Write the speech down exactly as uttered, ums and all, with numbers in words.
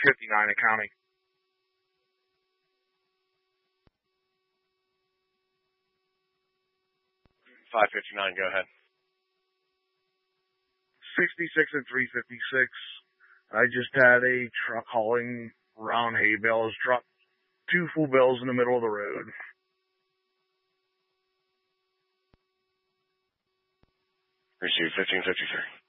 fifty-nine accounting. five fifty-nine, go ahead. sixty-six and three fifty-six. I just had a truck hauling round hay bales, dropped two full bales in the middle of the road. Received fifteen fifty-three.